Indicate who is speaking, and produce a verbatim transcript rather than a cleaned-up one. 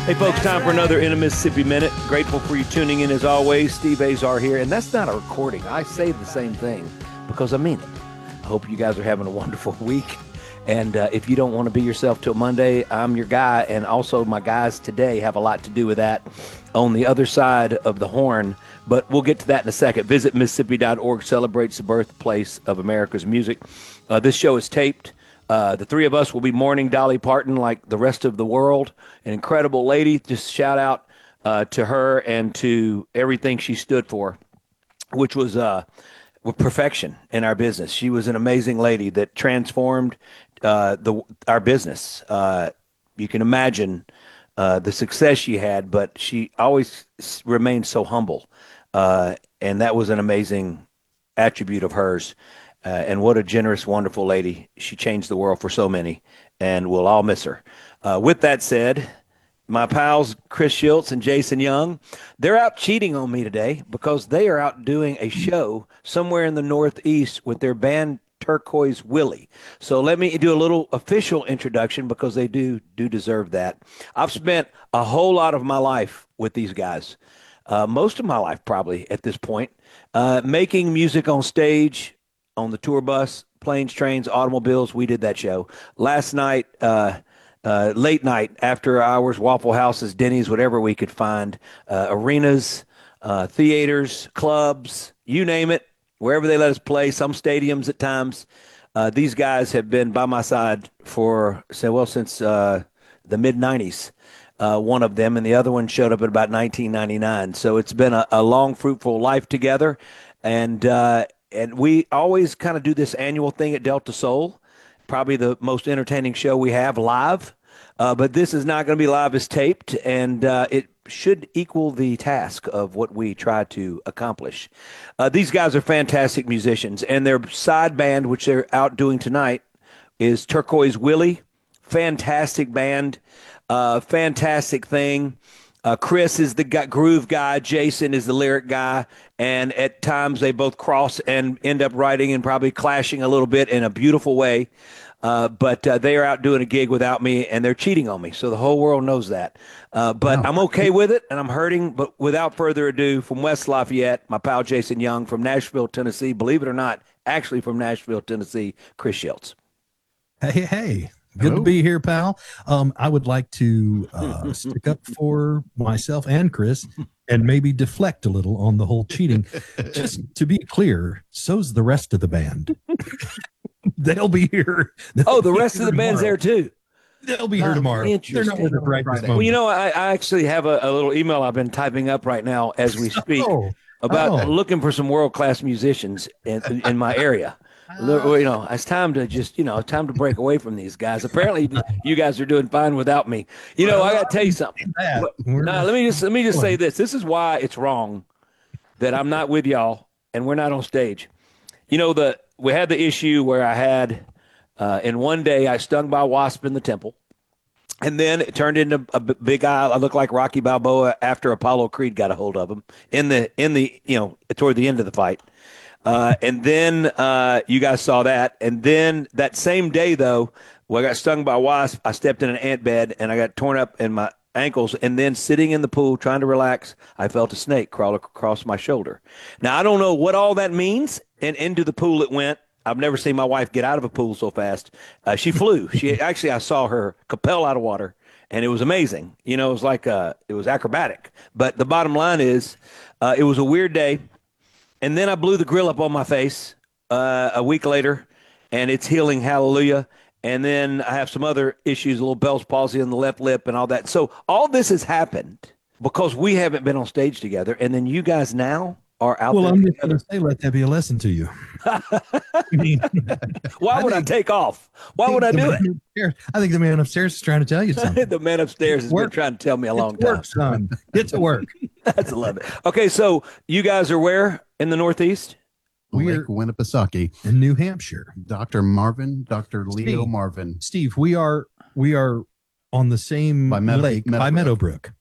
Speaker 1: Hey, folks, time for another In a Mississippi Minute. Grateful for you tuning in as always. Steve Azar here, and that's not a recording. I say the same thing because I mean it. I hope you guys are having a wonderful week. And uh, if you don't want to be yourself till Monday, I'm your guy. And also my guys today have a lot to do with that on the other side of the horn. But we'll get to that in a second. Visit Mississippi dot org celebrates the birthplace of America's music. Uh, this show is taped. Uh, the three of us will be mourning Dolly Parton like the rest of the world. An incredible lady. Just shout out uh, to her and to everything she stood for, which was uh, with perfection in our business. She was an amazing lady that transformed uh, the our business. Uh, you can imagine uh, the success she had, but she always remained so humble. Uh, and that was an amazing attribute of hers. Uh, and what a generous, wonderful lady. She changed the world for so many, and we'll all miss her. Uh, with that said, my pals Chris Schultz and Jason Young, they're out cheating on me today because they are out doing a show somewhere in the Northeast with their band Turquoise Willie. So let me do a little official introduction because they do do deserve that. I've spent a whole lot of my life with these guys, uh, most of my life probably at this point, uh, making music on stage, on the tour bus, planes, trains, automobiles. We did that show. Last night, uh, uh, late night, after hours, Waffle Houses, Denny's, whatever we could find, uh, arenas, uh, theaters, clubs, you name it, wherever they let us play, some stadiums at times. Uh, these guys have been by my side for, say, well, since uh, the mid nineties. Uh, one of them, and the other one showed up at about nineteen ninety-nine. So it's been a, a long, fruitful life together. And, uh, And we always kind of do this annual thing at Delta Soul, probably the most entertaining show we have live. Uh, but this is not going to be live as taped, and uh, it should equal the task of what we try to accomplish. Uh, these guys are fantastic musicians, and their side band, which they're out doing tonight, is Turquoise Willie. Fantastic band, uh, fantastic thing. Uh, Chris is the guy, groove guy. Jason is the lyric guy. And at times they both cross and end up writing and probably clashing a little bit in a beautiful way. Uh, but uh, they are out doing a gig without me, and they're cheating on me. So the whole world knows that. Uh, but wow. I'm okay with it, and I'm hurting. But without further ado, from West Lafayette, my pal Jason Young, from Nashville, Tennessee, believe it or not, actually from Nashville, Tennessee, Chris Schultz.
Speaker 2: Hey, hey. Good Hello. To be here, pal. Um, I would like to uh, stick up for myself and Chris and maybe deflect a little on the whole cheating. Just to be clear, so's the rest of the band. They'll be here. They'll
Speaker 1: oh, the rest of the tomorrow. Band's there too.
Speaker 2: They'll be here tomorrow. They're not with us right this moment.
Speaker 1: Well, you know, I, I actually have a, a little email I've been typing up right now as we speak oh. about oh. looking for some world-class musicians in, in, in my area. You know, it's time to just, you know, time to break away from these guys. Apparently, you guys are doing fine without me. You know, I got to tell you something. Now, let me just let me just say this. This is why it's wrong that I'm not with y'all and we're not on stage. You know, the we had the issue where I had, uh, in one day, I stung by a wasp in the temple. And then it turned into a big eye. I looked like Rocky Balboa after Apollo Creed got a hold of him in the, in the you know, toward the end of the fight. Uh, and then uh, you guys saw that. And then that same day, though, when I got stung by a wasp, I stepped in an ant bed and I got torn up in my ankles. And then sitting in the pool trying to relax, I felt a snake crawl across my shoulder. Now, I don't know what all that means. And into the pool it went. I've never seen my wife get out of a pool so fast. Uh, she flew. She actually, I saw her capel out of water, and it was amazing. You know, it was like uh, it was acrobatic. But the bottom line is, uh, it was a weird day. And then I blew the grill up on my face uh, a week later, and it's healing, hallelujah. And then I have some other issues, a little Bell's palsy on the left lip and all that. So all this has happened because we haven't been on stage together, and then you guys now are out
Speaker 2: well,
Speaker 1: there
Speaker 2: I'm
Speaker 1: together.
Speaker 2: just going to say, let that be a lesson to you. I mean,
Speaker 1: Why would I, think, I take off? Why would I do it?
Speaker 2: Upstairs, I think the man upstairs is trying to tell you something.
Speaker 1: The man upstairs has been trying to tell me a long
Speaker 2: Get to
Speaker 1: time.
Speaker 2: Work, son. Get to work.
Speaker 1: That's eleven. Okay, so you guys are where in the Northeast?
Speaker 3: We're Winnipesaukee
Speaker 2: in New Hampshire.
Speaker 3: Doctor Marvin, Doctor Leo
Speaker 2: Steve,
Speaker 3: Marvin.
Speaker 2: Steve, we are we are on the same
Speaker 3: by Meadow,
Speaker 2: lake
Speaker 3: Meadowbrook.
Speaker 2: by Meadowbrook.